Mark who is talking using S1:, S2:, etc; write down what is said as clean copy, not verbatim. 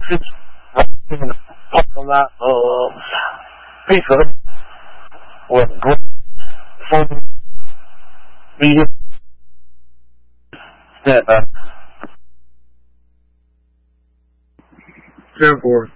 S1: 是从那配合稳固风利用这
S2: Therefore,